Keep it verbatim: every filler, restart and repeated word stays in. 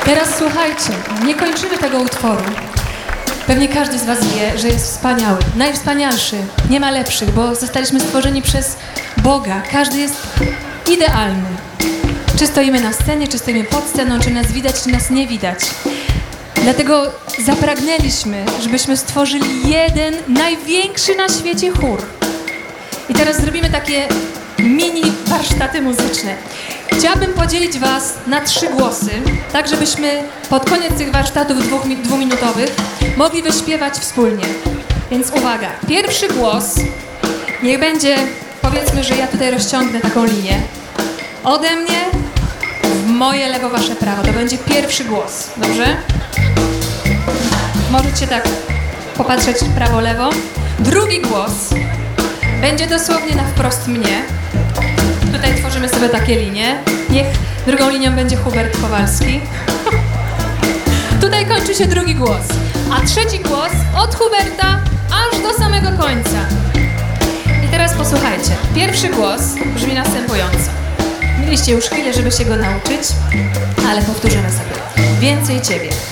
Teraz słuchajcie, nie kończymy tego utworu. Pewnie każdy z was wie, że jest wspaniały, najwspanialszy, nie ma lepszych, bo zostaliśmy stworzeni przez Boga. Każdy jest idealny. Czy stoimy na scenie, czy stoimy pod sceną, czy nas widać, czy nas nie widać. Dlatego zapragnęliśmy, żebyśmy stworzyli jeden, największy na świecie chór. I teraz zrobimy takie mini warsztaty muzyczne. Chciałabym podzielić was na trzy głosy, tak żebyśmy pod koniec tych warsztatów dwóch, dwuminutowych mogli wyśpiewać wspólnie. Więc uwaga, pierwszy głos niech będzie, powiedzmy, że ja tutaj rozciągnę taką linię. Ode mnie w moje lewo, wasze prawo. To będzie pierwszy głos, dobrze? Możecie tak popatrzeć prawo, lewo. Drugi głos będzie dosłownie na wprost mnie. Tutaj tworzymy sobie takie linie. Niech drugą linią będzie Hubert Kowalski. Tutaj kończy się drugi głos. A trzeci głos od Huberta aż do samego końca. I teraz posłuchajcie. Pierwszy głos brzmi następująco. Mieliście już chwilę, żeby się go nauczyć, ale powtórzymy sobie. Więcej Ciebie.